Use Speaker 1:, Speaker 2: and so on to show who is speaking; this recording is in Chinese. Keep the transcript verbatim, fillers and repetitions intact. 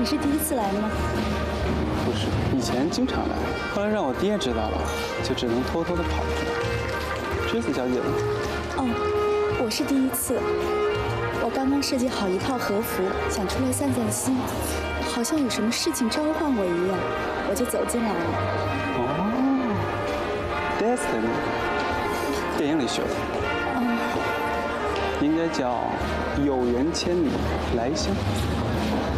Speaker 1: 你是第一次来吗？
Speaker 2: 不是，以前经常来，后来让我爹知道了，就只能偷偷的跑出来。栀子小姐呢？
Speaker 1: 哦，我是第一次。我刚刚设计好一套和服，想出来散散心，好像有什么事情召唤我一样，我就走进来了。
Speaker 2: 哦 ，Destiny， 电影里学的。
Speaker 1: 嗯，
Speaker 2: 应该叫有缘千里来相。